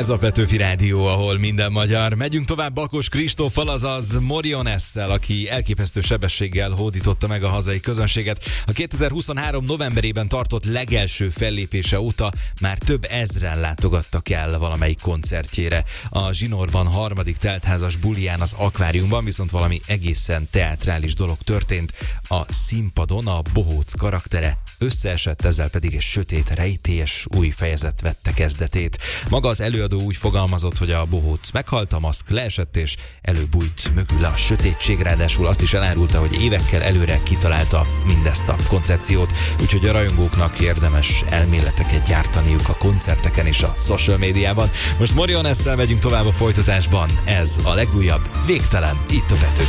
Ez a Petőfi Rádió, ahol minden magyar. Megyünk tovább Bakos Kristóffal, azaz Morionesszel, aki elképesztő sebességgel hódította meg a hazai közönséget. A 2023 novemberében tartott legelső fellépése óta már több ezren látogattak el valamelyik koncertjére. A Zsinorban harmadik teltházas buliján, az akváriumban viszont valami egészen teátrális dolog történt. A színpadon a bohóc karaktere összeesett, ezzel pedig egy sötét, rejtélyes új fejezet vette kezdetét. Maga az előadó úgy fogalmazott, hogy a bohóc meghalt, a maszk leesett és előbújt mögül a sötétség, ráadásul azt is elárulta, hogy évekkel előre kitalálta mindezt a koncepciót, úgyhogy a rajongóknak érdemes elméleteket gyártaniuk a koncerteken és a social médiában. Most Morionesszel megyünk tovább a folytatásban, ez a legújabb Végtelen, itt a Petőfi